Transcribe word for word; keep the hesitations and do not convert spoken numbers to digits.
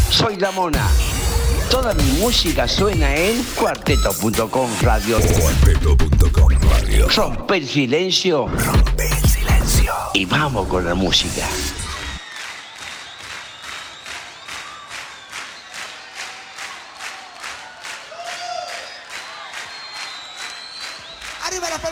Soy La Mona. Toda mi música suena en cuarteto punto com Radio. cuarteto punto com Radio. Rompe el silencio. Rompe el silencio. Y vamos con la música.